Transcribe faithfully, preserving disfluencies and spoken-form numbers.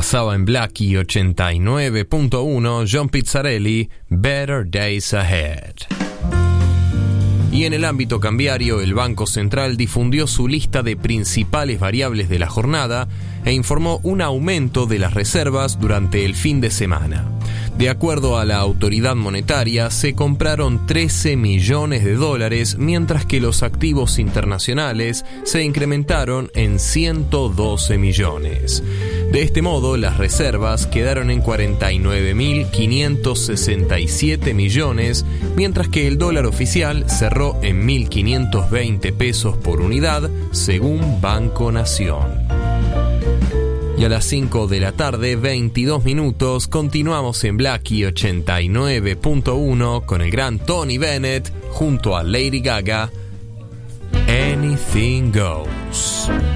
Pasaba en Blackie ochenta y nueve punto uno John Pizzarelli, Better Days Ahead. Y en el ámbito cambiario, el Banco Central difundió su lista de principales variables de la jornada e informó un aumento de las reservas durante el fin de semana. De acuerdo a la autoridad monetaria, se compraron trece millones de dólares, mientras que los activos internacionales se incrementaron en ciento doce millones. De este modo, las reservas quedaron en cuarenta y nueve mil quinientos sesenta y siete millones, mientras que el dólar oficial cerró en mil quinientos veinte pesos por unidad, según Banco Nación. Y a las cinco de la tarde, veintidós minutos, continuamos en Blackie ochenta y nueve punto uno con el gran Tony Bennett junto a Lady Gaga, Anything Goes.